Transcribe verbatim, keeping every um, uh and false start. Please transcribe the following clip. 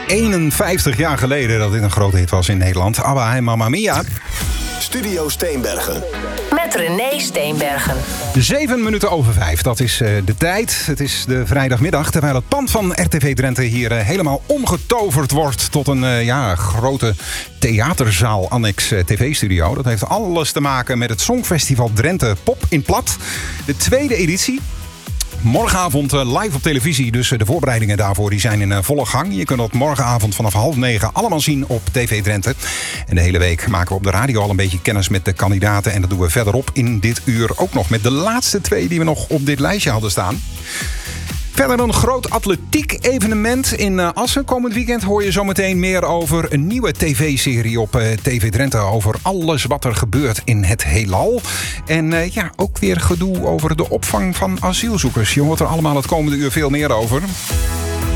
eenenvijftig jaar geleden dat dit een grote hit was in Nederland. ABBA en Mamma Mia. Studio Steenbergen. Met René Steenbergen. Zeven minuten over vijf, dat is uh, de tijd. Het is de vrijdagmiddag, terwijl het pand van R T V Drenthe hier uh, helemaal omgetoverd wordt tot een uh, ja, grote theaterzaal annex uh, tv-studio. Dat heeft alles te maken met het Songfestival Drenthe Pop in Plat. De tweede editie. Morgenavond live op televisie, dus de voorbereidingen daarvoor die zijn in volle gang. Je kunt dat morgenavond vanaf half negen allemaal zien op T V Drenthe. En de hele week maken we op de radio al een beetje kennis met de kandidaten. En dat doen we verderop in dit uur ook nog met de laatste twee die we nog op dit lijstje hadden staan. Verder een groot atletiek-evenement in Assen. Komend weekend hoor je zometeen meer over een nieuwe tv-serie op T V Drenthe. Over alles wat er gebeurt in het heelal. En uh, ja, ook weer gedoe over de opvang van asielzoekers. Je hoort er allemaal het komende uur veel meer over.